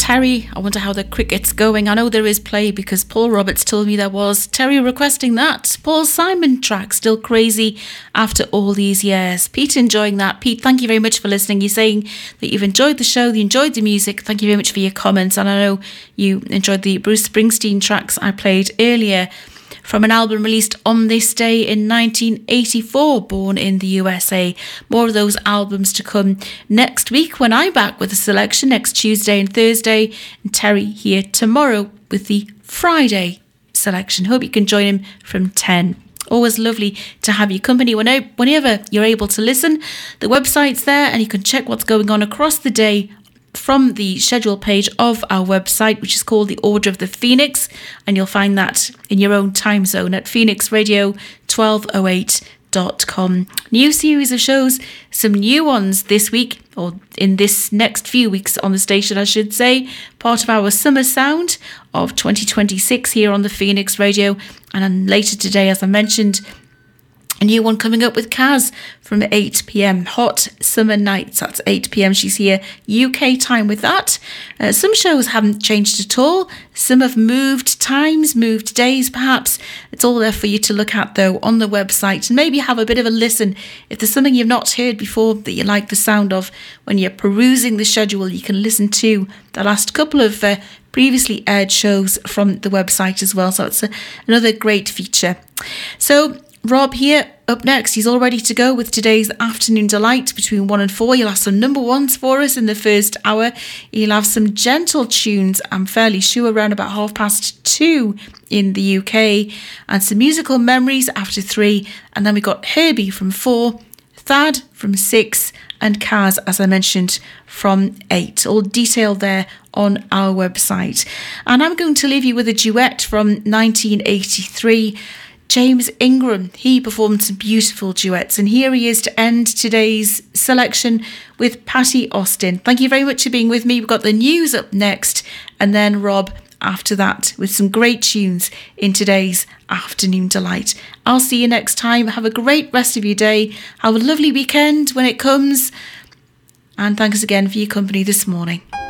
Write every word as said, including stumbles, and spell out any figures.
Terry, I wonder how the cricket's going. I know there is play because Paul Roberts told me there was. Terry requesting that Paul Simon track, Still Crazy, after all these years. Pete enjoying that. Pete, thank you very much for listening. You're saying that you've enjoyed the show, you enjoyed the music. Thank you very much for your comments. And I know you enjoyed the Bruce Springsteen tracks I played earlier from an album released on this day in nineteen eighty-four, born in the U S A. More of those albums to come next week when I'm back with a selection next Tuesday and Thursday, and Terry here tomorrow with the Friday selection. Hope you can join him from ten. Always lovely to have your company whenever you're able to listen. The website's there and you can check what's going on across the day from the schedule page of our website, which is called the Order of the Phoenix, and you'll find that in your own time zone at phoenix radio twelve oh eight dot com. New series of shows, some new ones this week, or in this next few weeks on the station I should say, part of our summer sound of twenty twenty-six here on the Phoenix Radio. And then later today, as I mentioned, a new one coming up with Kaz from eight p.m. Hot Summer Nights. That's eight p.m. She's here U K time with that. Uh, some shows haven't changed at all. Some have moved times, moved days perhaps. It's all there for you to look at though on the website and maybe have a bit of a listen. If there's something you've not heard before that you like the sound of, when you're perusing the schedule, you can listen to the last couple of uh, previously aired shows from the website as well. So it's a, another great feature. So Rob here up next. He's all ready to go with today's Afternoon Delight between one and four. He'll have some number ones for us in the first hour. He'll have some gentle tunes, I'm fairly sure, around about half past two in the U K, and some musical memories after three. And then we got Herbie from four, Thad from six, and Kaz, as I mentioned, from eight. All detailed there on our website. And I'm going to leave you with a duet from nineteen eighty-three. James Ingram, he performed some beautiful duets, and here he is to end today's selection with Patty Austin. Thank you very much for being with me. We've got the news up next, and then Rob after that with some great tunes in today's Afternoon Delight. I'll see you next time. Have a great rest of your day. Have a lovely weekend when it comes, and thanks again for your company this morning.